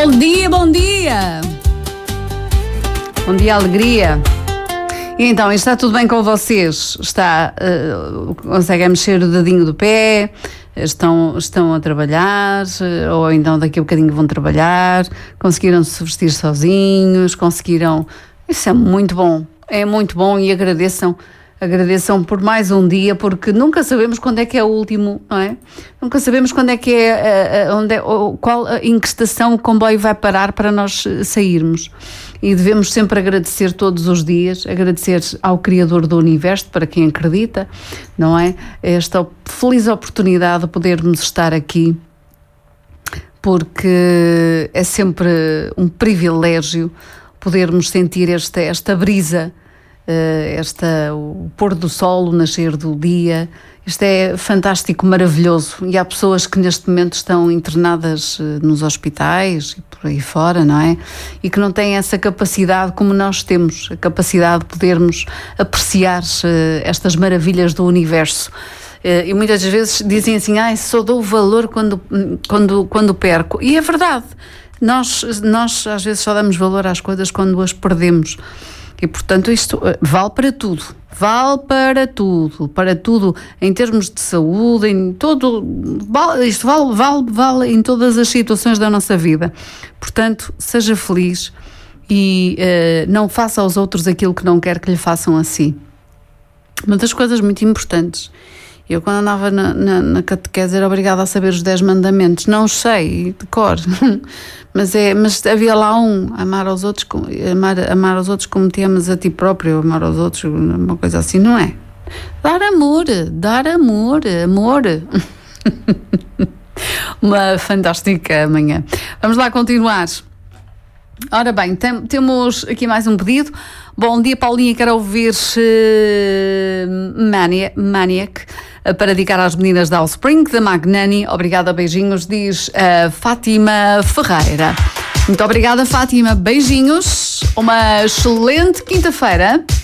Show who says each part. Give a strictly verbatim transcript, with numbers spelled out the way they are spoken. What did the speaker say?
Speaker 1: Bom dia, bom dia! Bom dia, alegria! E então, está tudo bem com vocês? Está, uh, conseguem mexer o dedinho do pé? Estão, estão a trabalhar? Ou então daqui a bocadinho vão trabalhar? Conseguiram se vestir sozinhos? Conseguiram... Isso é muito bom, é muito bom e agradeçam. Agradeçam por mais um dia, porque nunca sabemos quando é que é o último, não é? Nunca sabemos quando é que é, onde é, qual, em que estação o comboio vai parar para nós sairmos. E devemos sempre agradecer todos os dias, agradecer ao Criador do Universo, para quem acredita, não é? Esta feliz oportunidade de podermos estar aqui, porque é sempre um privilégio podermos sentir esta, esta brisa, Esta, o pôr do sol, o nascer do dia. Isto é fantástico, maravilhoso, e há pessoas que neste momento estão internadas nos hospitais e por aí fora, não é? E que não têm essa capacidade como nós temos, a capacidade de podermos apreciar estas maravilhas do universo. E muitas vezes dizem assim, ah, só dou valor quando, quando, quando perco, e é verdade, nós, nós às vezes só damos valor às coisas quando as perdemos. E, portanto, isto vale para tudo, vale para tudo, para tudo, em termos de saúde, em todo, vale, isto vale, vale, vale em todas as situações da nossa vida. Portanto, seja feliz e uh, não faça aos outros aquilo que não quer que lhe façam a si. Uma das coisas muito importantes, eu quando andava na, na, na catequese era obrigada a saber os dez mandamentos, não sei de cor, mas, é, mas havia lá um, amar aos outros, amar, amar aos outros como te amas a ti próprio, amar aos outros, uma coisa assim, não é? Dar amor, dar amor, amor. Uma fantástica manhã. Vamos lá continuar. Ora bem, tem, temos aqui mais um pedido. Bom dia, Paulinha, quero ouvir uh, Maniac, Maniac uh, para dedicar às meninas da Offspring, da Magnani. Obrigada, beijinhos, diz uh, Fátima Ferreira. Muito obrigada, Fátima, beijinhos, uma excelente quinta-feira.